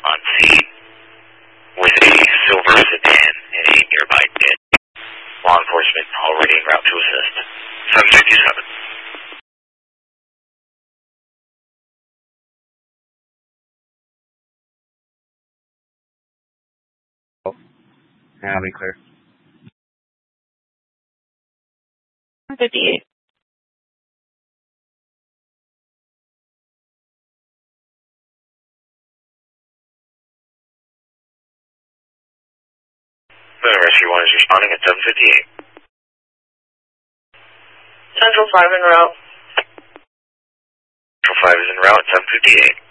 on scene with a silver sedan in a nearby pit. Law enforcement already en route to assist. 757. Yeah, I'll be clear. 58. Rescue 1 is responding at 758. Central 5 en route. Central 5 is en route at 758.